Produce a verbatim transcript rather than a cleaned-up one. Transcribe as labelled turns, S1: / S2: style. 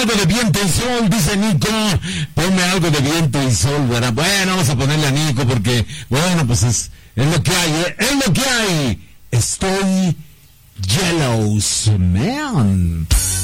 S1: algo de viento y sol, dice Nico. Ponme algo de viento y sol, ¿verdad? Bueno, vamos a ponerle a Nico porque, bueno, pues es, es lo que hay, ¿eh? Es lo que hay. Estoy jealous, man.